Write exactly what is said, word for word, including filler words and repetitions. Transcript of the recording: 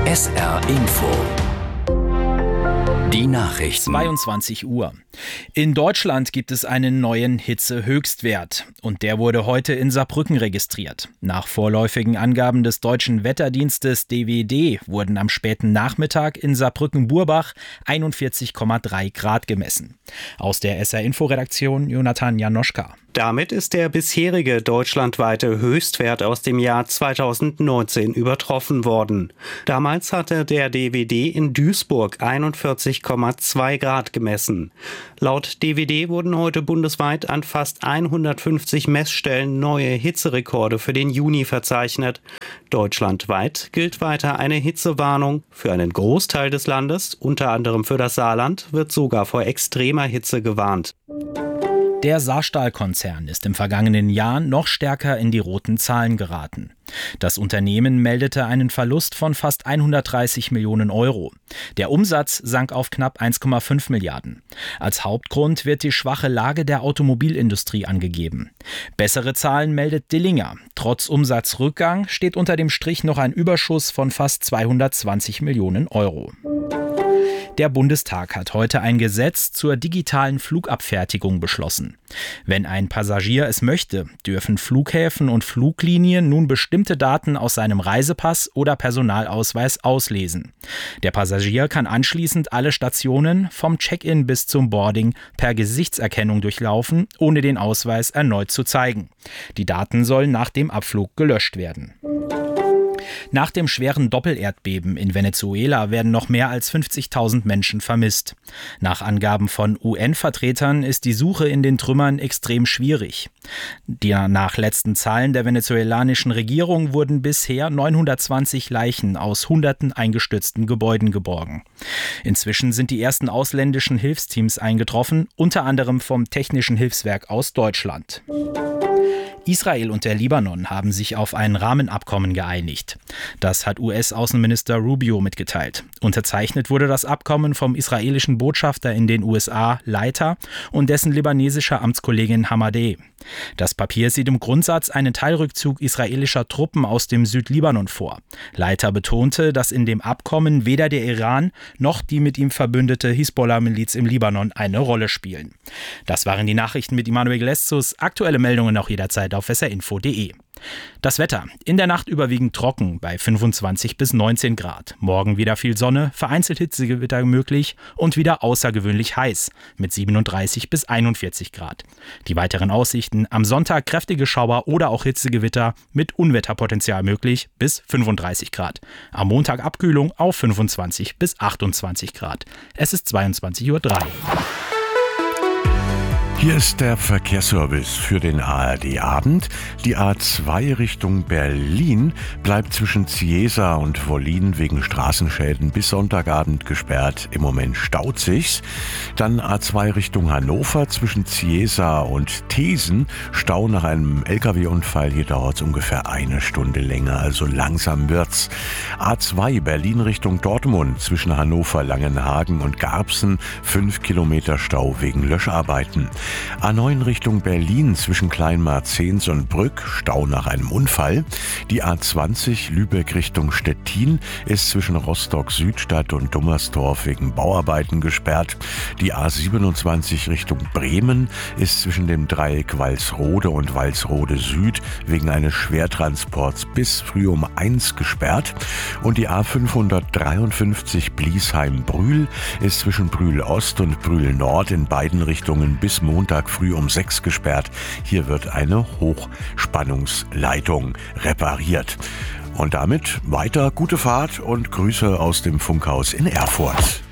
S R Info. Die Nachrichten. zweiundzwanzig Uhr. In Deutschland gibt es einen neuen Hitzehöchstwert und der wurde heute in Saarbrücken registriert. Nach vorläufigen Angaben des deutschen Wetterdienstes D W D wurden am späten Nachmittag in Saarbrücken-Burbach einundvierzig Komma drei Grad gemessen. Aus der S R-Info-Redaktion Jonathan Janoschka. Damit ist der bisherige deutschlandweite Höchstwert aus dem Jahr zweitausendneunzehn übertroffen worden. Damals hatte der D W D in Duisburg einundvierzig Komma zwei Grad gemessen. Laut D W D wurden heute bundesweit an fast hundertfünfzig Messstellen neue Hitzerekorde für den Juni verzeichnet. Deutschlandweit gilt weiter eine Hitzewarnung. Für einen Großteil des Landes, unter anderem für das Saarland, wird sogar vor extremer Hitze gewarnt. Der Saarstahl-Konzern ist im vergangenen Jahr noch stärker in die roten Zahlen geraten. Das Unternehmen meldete einen Verlust von fast hundertdreißig Millionen Euro. Der Umsatz sank auf knapp eins Komma fünf Milliarden. Als Hauptgrund wird die schwache Lage der Automobilindustrie angegeben. Bessere Zahlen meldet Dillinger. Trotz Umsatzrückgang steht unter dem Strich noch ein Überschuss von fast zweihundertzwanzig Millionen Euro. Der Bundestag hat heute ein Gesetz zur digitalen Flugabfertigung beschlossen. Wenn ein Passagier es möchte, dürfen Flughäfen und Fluglinien nun bestimmte Daten aus seinem Reisepass oder Personalausweis auslesen. Der Passagier kann anschließend alle Stationen vom Check-in bis zum Boarding per Gesichtserkennung durchlaufen, ohne den Ausweis erneut zu zeigen. Die Daten sollen nach dem Abflug gelöscht werden. Nach dem schweren Doppelerdbeben in Venezuela werden noch mehr als fünfzigtausend Menschen vermisst. Nach Angaben von U N-Vertretern ist die Suche in den Trümmern extrem schwierig. Die nach letzten Zahlen der venezolanischen Regierung wurden bisher neunhundertzwanzig Leichen aus hunderten eingestürzten Gebäuden geborgen. Inzwischen sind die ersten ausländischen Hilfsteams eingetroffen, unter anderem vom Technischen Hilfswerk aus Deutschland. Israel und der Libanon haben sich auf ein Rahmenabkommen geeinigt. Das hat U S-Außenminister Rubio mitgeteilt. Unterzeichnet wurde das Abkommen vom israelischen Botschafter in den U S A, Leiter, und dessen libanesischer Amtskollegin Hamadeh. Das Papier sieht im Grundsatz einen Teilrückzug israelischer Truppen aus dem Südlibanon vor. Leiter betonte, dass in dem Abkommen weder der Iran noch die mit ihm verbündete Hisbollah-Miliz im Libanon eine Rolle spielen. Das waren die Nachrichten mit Immanuel Gleszus. Aktuelle Meldungen auch jederzeit auf S R Info punkt de. Das Wetter. In der Nacht überwiegend trocken bei fünfundzwanzig bis neunzehn Grad. Morgen wieder viel Sonne, vereinzelt Hitzegewitter möglich und wieder außergewöhnlich heiß mit siebenunddreißig bis einundvierzig Grad. Die weiteren Aussichten: am Sonntag kräftige Schauer oder auch Hitzegewitter mit Unwetterpotenzial möglich bis fünfunddreißig Grad. Am Montag Abkühlung auf fünfundzwanzig bis achtundzwanzig Grad. Es ist zweiundzwanzig Uhr drei. Hier ist der Verkehrsservice für den A R D-Abend. Die A zwei Richtung Berlin bleibt zwischen Ziesa und Wollin wegen Straßenschäden bis Sonntagabend gesperrt. Im Moment staut sich's. Dann A zwei Richtung Hannover zwischen Ziesa und Thesen. Stau nach einem L K W-Unfall. Hier dauert es ungefähr eine Stunde länger, also langsam wird's. A zwei Berlin Richtung Dortmund zwischen Hannover, Langenhagen und Garbsen. Fünf Kilometer Stau wegen Löscharbeiten. A neun Richtung Berlin zwischen Kleinmarzens und Brück, Stau nach einem Unfall. Die A zwanzig Lübeck Richtung Stettin ist zwischen Rostock-Südstadt und Dummersdorf wegen Bauarbeiten gesperrt. Die A siebenundzwanzig Richtung Bremen ist zwischen dem Dreieck Walsrode und Walsrode Süd wegen eines Schwertransports bis früh um eins gesperrt. Und die A fünfhundertdreiundfünfzig Bliesheim-Brühl ist zwischen Brühl Ost und Brühl Nord in beiden Richtungen bis Montag früh um sechs gesperrt. Hier wird eine Hochspannungsleitung repariert. Und damit weiter gute Fahrt und Grüße aus dem Funkhaus in Erfurt.